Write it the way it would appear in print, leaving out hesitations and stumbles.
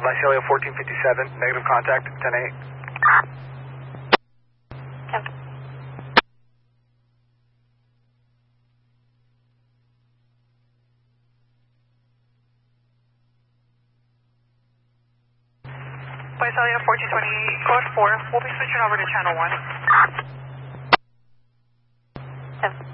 Visalia 1457, negative contact, 10-8. Visalia 1428, code 4. We'll be switching over to channel 1. 10.